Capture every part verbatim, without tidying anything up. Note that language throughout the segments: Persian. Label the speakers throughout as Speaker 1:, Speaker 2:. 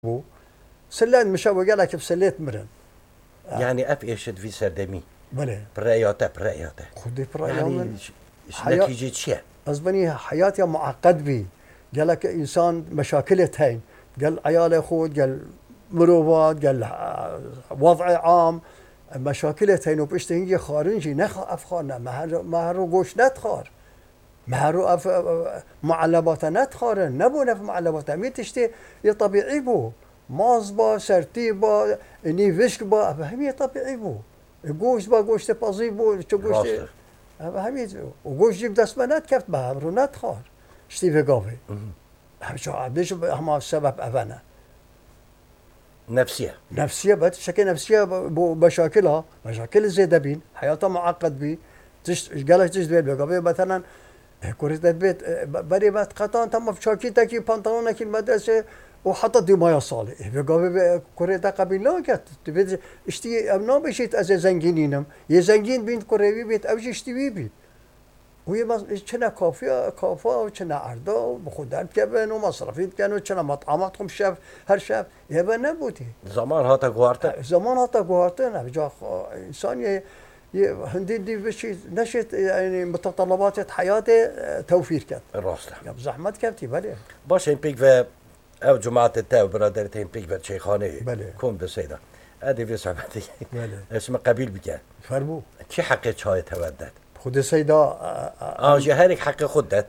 Speaker 1: بو سلان مشاو قالك بسليت مرن
Speaker 2: يعني اف ايشد في سردمي
Speaker 1: بله
Speaker 2: برأياته برأياته
Speaker 1: خدي برا
Speaker 2: يعني
Speaker 1: يوم
Speaker 2: ش- ش-
Speaker 1: حياة
Speaker 2: نتيجة شيء
Speaker 1: أزبني حياتي معقد بي قالك إنسان مشاكله هين قال عياله خود قال مروبات قال آه، وضع عام مشاكله هين وبشتهي خارجي نخ أفخارنا ما هرو ما هرو قوش نتخار ما هرو أف معلبات نتخارن نبونا في معلبات مي تشتي يطبيعي بو ماز با سرتي با اني فيشك با همي طبيعي بو قوش با قوش تبازي بو شو قوش
Speaker 2: راسته
Speaker 1: همین وگوش جیب دست من نکرد به هم رو ندخار شتی في قافي همشو عبدش هم سبب أفنى
Speaker 2: نفسية
Speaker 1: نفسية بس شكل نفسية ب- مشاكلها مشاكل زيادة بين حياتها معقد بي تش قالك تش بيت بقافي مثلا كوريت البيت بري بات قطان تم في شاكيتك بنطلونك المدرسة وحطت دي مايا صالح بقافي كوريت قبل لا كت تبيت اشتي ابنا بشيت از زنجينينم يا زنجين بين كوريبي بيت اوجي اشتي بيت وهي مز... كنا كافية كافة وكنا عرضة بخدان كبن ومصرفين كانوا كنا مطعماتهم شاف هر شاف يبقى نبوتي
Speaker 2: زمان هاتا قوارتا
Speaker 1: زمان هتا قهرتنا بجا انسان ي... ي... هندي دي بشي نشت يعني متطلبات حياته اه، توفير كت
Speaker 2: راسته
Speaker 1: يا بزحمت كتي بله
Speaker 2: باش این پیک و او جماعت تا و برادرت این پیک و شیخانه
Speaker 1: بله.
Speaker 2: کن بسیده ادی في صحبتي
Speaker 1: بله.
Speaker 2: اسم قبيل بك
Speaker 1: فرمو
Speaker 2: چی حق چای تودد
Speaker 1: خود سيدا اه، اه،
Speaker 2: اه جهارك حق خودت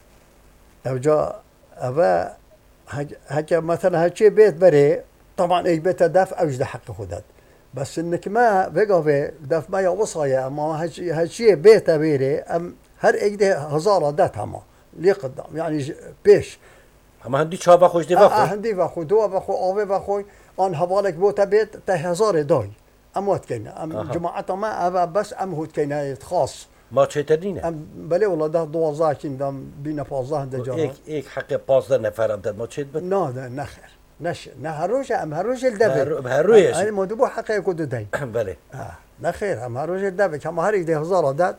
Speaker 1: او جا أبا هج هج مثلا هالشي بيت بري طبعا اي بيت داف اوجد حق خدت بس انك ما بقى داف ما يوصايا اما هالشي هالشي بيت بيري ام هر ايده هزارة دات هما لي قدام يعني ج- بيش
Speaker 2: اما هندی چابا خوش دی
Speaker 1: اه اه
Speaker 2: بخو
Speaker 1: هندي بخو دوا بخو اوي بخو ان هبالك بوتا بيت ته هزار داي اموت كينا ام
Speaker 2: آها.
Speaker 1: جماعة ما أبا بس ام هوت كينا خاص
Speaker 2: ما چیترینه
Speaker 1: ام بلي والله ده دوازده كيندم بينا فازده دجا
Speaker 2: ایک ایک حق پازده نفرم داد ما چیت بد
Speaker 1: نا ده نخر نش نه هروش ام هروش الدبي
Speaker 2: هرو- هرويش.
Speaker 1: انا مدبو حقه كود داي
Speaker 2: بله
Speaker 1: اه نخير ام هروش الدبي كما هري ده هزار داد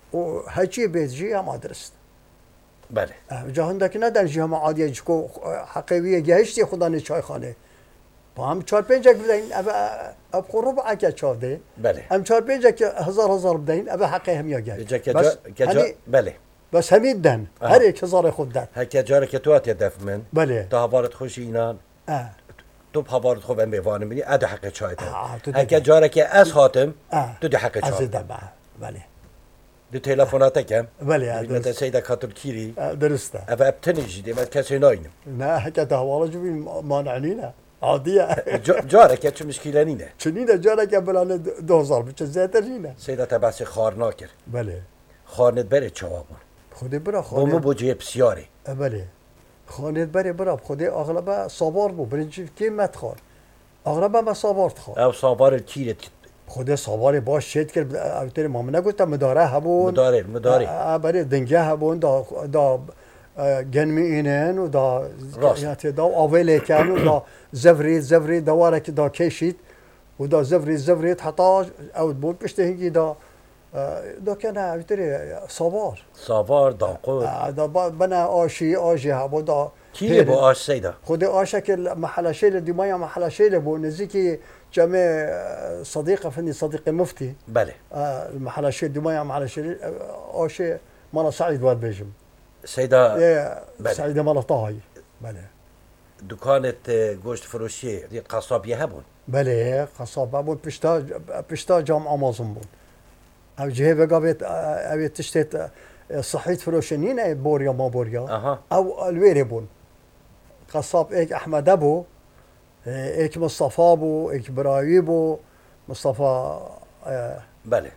Speaker 1: وهجي بيت جي ما درست
Speaker 2: بله
Speaker 1: اه جا هندك ندن جي ما عادي جكو حقيقيه جهشتي خداني چای خانه با هم چهار پنج بدین اب اب قرب عکا چاده
Speaker 2: بله
Speaker 1: ام چهار پنج هزار هزار بدین اب حقه هم یا گه
Speaker 2: جا
Speaker 1: بس
Speaker 2: کجا کجا
Speaker 1: هنی
Speaker 2: بله
Speaker 1: بس همین دن
Speaker 2: آه.
Speaker 1: هر یک هزار خود دن
Speaker 2: هکه جاره که تو ات دف من
Speaker 1: بله
Speaker 2: تا هوارت خوش اینان
Speaker 1: اه
Speaker 2: تو هوارت خوب ام بوانم بینی اد حق چای تا
Speaker 1: آه، تو
Speaker 2: هکه
Speaker 1: دیگه.
Speaker 2: جاره که از خاتم
Speaker 1: اه
Speaker 2: تو دی حق
Speaker 1: از
Speaker 2: چای
Speaker 1: دن بله
Speaker 2: دو تلفنات کم
Speaker 1: بله
Speaker 2: مثل
Speaker 1: درست
Speaker 2: سیدا کاتر کیری
Speaker 1: اه، درسته
Speaker 2: اف ابتنی جدی من کسی ناینم
Speaker 1: نه حكاية هوالا جوي مانعنينا عادية
Speaker 2: جا- جاره که چه مشکلی نینه
Speaker 1: چنينه جارك بلان دوزار بچه زيتر جينا
Speaker 2: سیدا تبعث خار ناکر
Speaker 1: بله
Speaker 2: خارنت بره چوابون
Speaker 1: خودي برا
Speaker 2: بومو
Speaker 1: خانه
Speaker 2: بوجه بسیاری
Speaker 1: بله خانه بري برا خودي اغلبها صبار بو برنج كيم ما تخار اغلبها ما صبار تخار
Speaker 2: او صابار الکیرت
Speaker 1: خودي صباري باش شيت كر اوتري ما من قلت مداره هبون
Speaker 2: مداره مداره
Speaker 1: اه بري دنجه هبون دا دا جنمي إنن ودا
Speaker 2: راست.
Speaker 1: يعني دا أويله كان ودا زفريت زفريت دوارك دا كيشيت ودا زفريت زفريت حتى أو بود بشتهيجي دا آه، دا كان أوتري صبار
Speaker 2: صابار داقود
Speaker 1: آه، دا ب- بنا آشي آشي هبو دا
Speaker 2: کیه با آش سیدا
Speaker 1: خودي آشك محل شيل دمايا محل شيل بو نزيكي جمع آه، صديقة فني صديقي مفتي
Speaker 2: بله
Speaker 1: آه، المحل شيل دمايا محل شيل آه، آشي مالا سعيد واد بيجم
Speaker 2: سیدا
Speaker 1: ايه
Speaker 2: بله.
Speaker 1: سعيدة مالا طاهي بله
Speaker 2: دکانت گوشت فروشی دی قصابیه هبون
Speaker 1: بله قصاب بود پشتا پشتا جام آمازون بود او جهه بقابت او تشتت صحيت فروشنين اي بوريا ما بوريا
Speaker 2: اها
Speaker 1: او الويري بون قصاب ايك احمد ابو ايك مصطفى ابو ايك براوي بو مصطفى اه،
Speaker 2: بله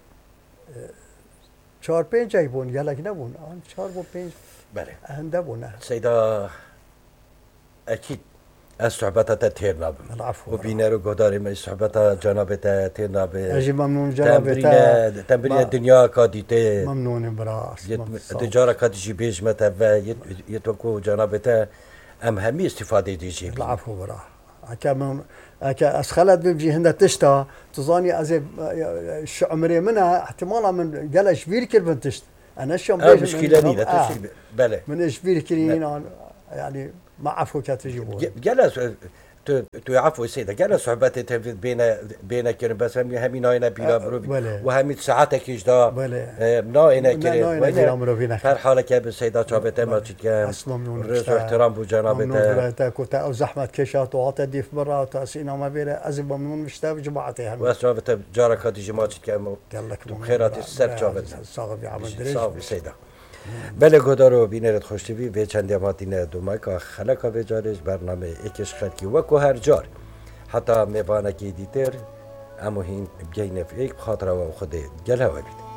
Speaker 1: چهار پنج ای بون یلک نبون آن چهار بون پنج
Speaker 2: بله
Speaker 1: هنده بونه
Speaker 2: سیدا اکید از صحبتت تیر نابم
Speaker 1: العفو
Speaker 2: و بینر و گداری می صحبت جنابت تیر نابه
Speaker 1: اجي ممنون جنابتا
Speaker 2: تمرین تمرین
Speaker 1: ما-
Speaker 2: دنیا کادیته
Speaker 1: ممنون براس
Speaker 2: تجارة کادیجی بیجمت و یتوکو جنابت ام همی استفاده دیجی
Speaker 1: العفو برا هكا من هكا اسخلت بيجي هند تشتا تظاني ازي شو عمري منها احتمالا من قال شبير كلمه تشت انا شو
Speaker 2: اه مشكلة نيدة
Speaker 1: آه
Speaker 2: تشيل بله
Speaker 1: من شبير كلين يعني ما عفو كاتجيبون
Speaker 2: جلس تو تو عفو سيدة قال صحبات تنفذ بين بين كان بس هم همين هنا بلا بروفي وهم ساعتك يجدا منا هنا كان هر حالة كاب سيدة شابت ما تكلم رز احترام بجنابته
Speaker 1: ممنون كوتا او زحمة كشات وعطى ديف برا تاسينا ما بينا ازب ممنون مشتاق جماعتي
Speaker 2: هم وشابت جارك هذه جماعة تكلم خيرات السر شابت
Speaker 1: صاحب يعمل دريج
Speaker 2: صاحب سيدة بله گدارو بینرد خوشتیوی به چندی ماتینه دومای که خلقا به جارش برنامه اکش خلقی وکو هر جار حتی میبانه که دیتر اما هین بگینه ایک خاطره و خود گله و بید